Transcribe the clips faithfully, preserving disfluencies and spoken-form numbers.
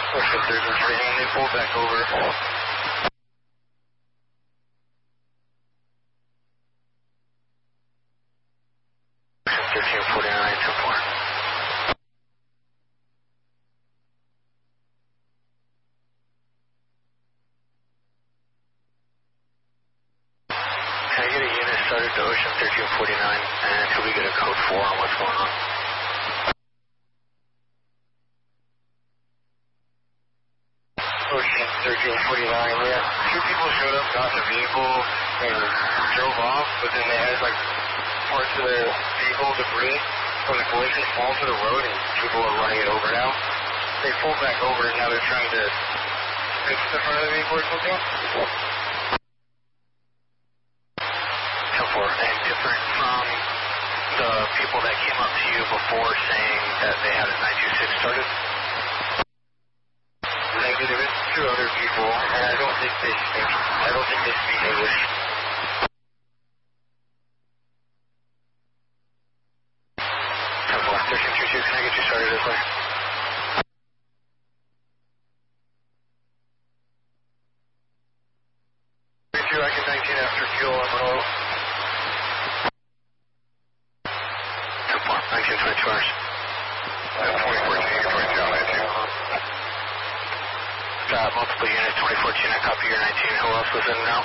Ocean thirteen forty-nine, they pulled back over. Ocean thirteen forty-nine, two four. Can I get a unit started to Ocean thirteen forty-nine and until we get a code four on what's going on? Ocean thirteen forty-nine, yeah. Two people showed up, got in the vehicle, and drove off, but then they had like parts of their vehicle debris from the collision fall to the road, and people are running it over now. They pulled back over, and now they're trying to fix the front of the vehicle or something. ten four, and different from the people that came up to you before saying that they had a nine two six started? Negative, it's two other people, and I don't think they speak, I don't think they speak English. ten four, thirteen two two, can I get you started this way? three two, I can nineteen after fuel, I'm low. ten four, nineteen, twenty-two hours. twenty fourteen, twenty-two, nineteen. Got multiple units, twenty fourteen, I copy your nineteen. Who else was in now?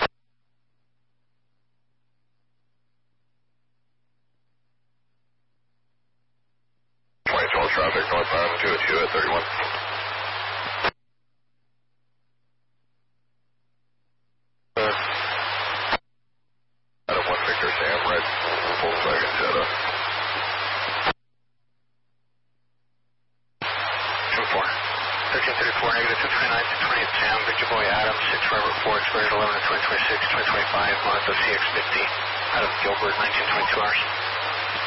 twenty twelve traffic, northbound two oh two at thirty-one. Uh, Adam one Victor Sam, red Volkswagen Jetta. two four. thirteen thirty-four, negative two twenty-nine to twenty-eight Sam, Victor Boy Adam, six Robert four, expired eleven to twenty twenty-six, twenty twenty-five, Mazda C X fifty, out of Gilbert, nineteen twenty-two hours.